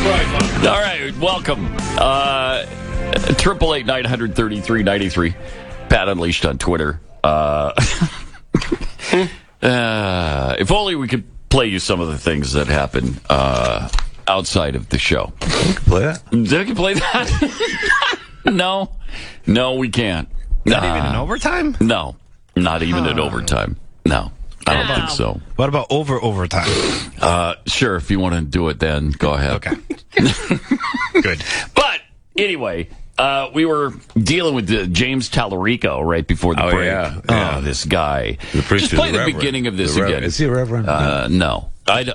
All right, welcome. 888-933-93. Pat Unleashed on Twitter. If only we could play you some of the things that happen outside of the show. We can play that. They can play that? No, we can't. Not even in overtime? No, not even in overtime. No, I don't think so. What about overtime? Sure, if you want to do it, then go ahead. Okay. Good. But anyway, we were dealing with James Tallarico right before the break. Yeah. Oh, this guy. The preacher, Just play the the reverend. beginning of this again. Is he a reverend? No.